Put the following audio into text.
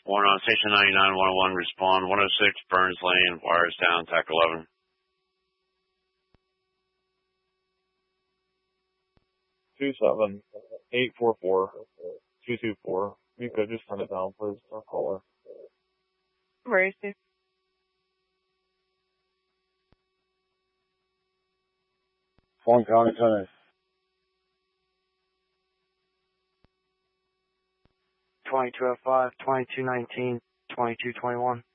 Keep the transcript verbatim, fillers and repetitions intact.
One on Station ninety-nine, one oh one, respond. one oh six, Burns Lane, wires down, T A C eleven. two seven eight four four two two four. You could just send it down, please. I'll call her. Where is he? Swan County Tennis. twenty-two oh five, twenty-two nineteen, twenty-two twenty-one.